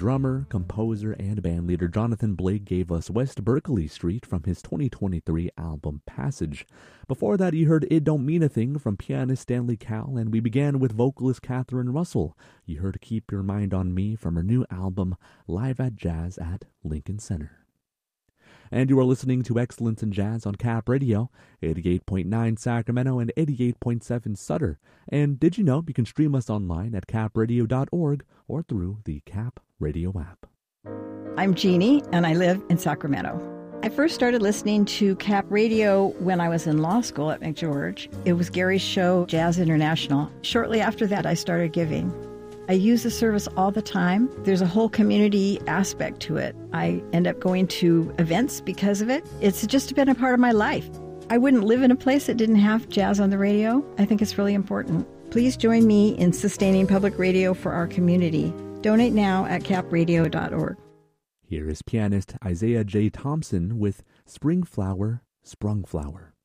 drummer, composer, and bandleader Jonathan Blake gave us West Berkeley Street from his 2023 album Passage. Before that, you heard It Don't Mean a Thing from pianist Stanley Cowell, and we began with vocalist Catherine Russell. You heard Keep Your Mind on Me from her new album Live at Jazz at Lincoln Center. And you are listening to Excellence in Jazz on Cap Radio, 88.9 Sacramento and 88.7 Sutter. And did you know you can stream us online at capradio.org or through the Cap Radio app? I'm Jeannie, and I live in Sacramento. I first started listening to Cap Radio when I was in law school at McGeorge. It was Gary's show, Jazz International. Shortly after that, I started giving. I use the service all the time. There's a whole community aspect to it. I end up going to events because of it. It's just been a part of my life. I wouldn't live in a place that didn't have jazz on the radio. I think it's really important. Please join me in sustaining public radio for our community. Donate now at capradio.org. Here is pianist Isaiah J. Thompson with Spring Flower, Sprung Flower.